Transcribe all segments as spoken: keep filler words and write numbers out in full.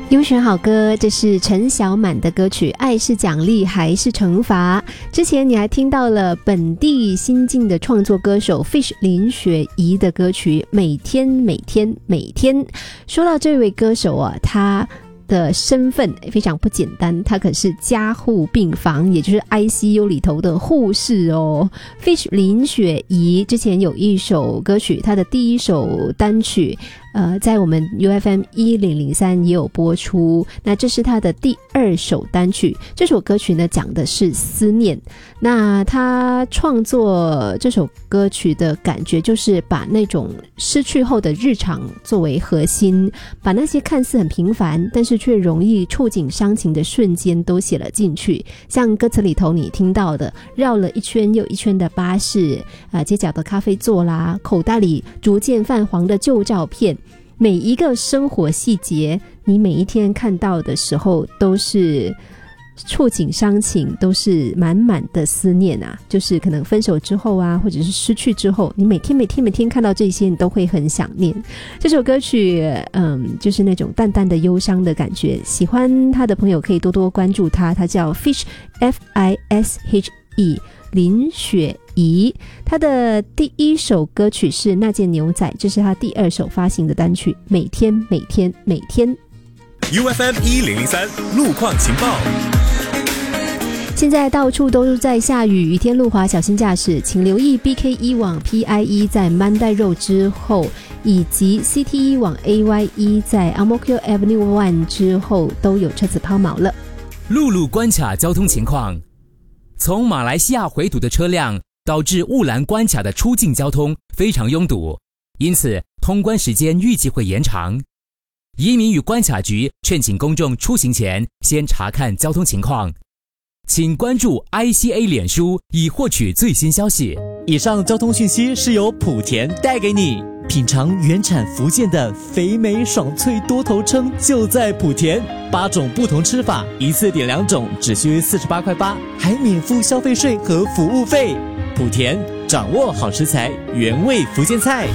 优选好歌，这是陈小满的歌曲《爱是奖励还是惩罚》。之前你还听到了本地新晋的创作歌手 Fish 林雪怡的歌曲《每天每天每天》。说到这位歌手啊，他的身份非常不简单，他可是加护病房，也就是 I C U 里头的护士哦。Fish 林雪怡之前有一首歌曲，他的第一首单曲呃，在我们 U F M 一零零三也有播出，那这是他的第二首单曲。这首歌曲呢，讲的是思念。那他创作这首歌曲的感觉，就是把那种失去后的日常作为核心，把那些看似很平凡，但是却容易触景伤情的瞬间都写了进去。像歌词里头你听到的，绕了一圈又一圈的巴士，呃，街角的咖啡座啦，口袋里逐渐泛黄的旧照片，每一个生活细节，你每一天看到的时候都是触景伤情，都是满满的思念啊。就是可能分手之后啊，或者是失去之后，你每天每天每天看到这些，你都会很想念。这首歌曲嗯，就是那种淡淡的忧伤的感觉，喜欢他的朋友可以多多关注他，他叫 Fish F I S H E 林雪怡。他的第一首歌曲是那件牛仔，这是他第二首发行的单曲，每天每天每天。 U F M 一零零三路况情报。 现在到处都在下雨，雨天路滑，小心驾驶，请留意 B K 一 往 P I 一 在 Mandai Road 之后，以及 C T 一 往 A Y 一 在 Ang Mo Kio Avenue 一之后都有车子抛锚了。 陆路关卡交通情况，从马来西亚回堵的车辆导致雾兰关卡的出境交通非常拥堵，因此通关时间预计会延长。移民与关卡局劝请公众出行前先查看交通情况，请关注 I C A 脸书以获取最新消息。 以上交通讯息是由莆田带给你，品尝原产福建的肥美爽脆多头称就在莆田，八种不同吃法，一次点两种，只需四十八块八，还免付消费税和服务费。莆田掌握好食材，原味福建菜。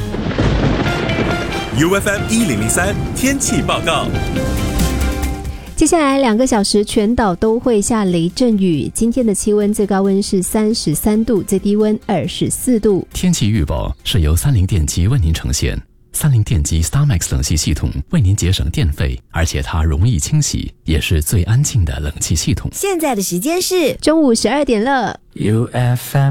U F M 一零零三天气报告。 接下来两个小时全岛都会下雷阵雨，今天的气温最高温是三十三度，最低温二十四度。 天气预报是由三菱电机为您呈现。三菱电机 StarMax 冷气系统为您节省电费，而且它容易清洗，也是最安静的冷气系统。 现在的时间是中午十二点了。 U F M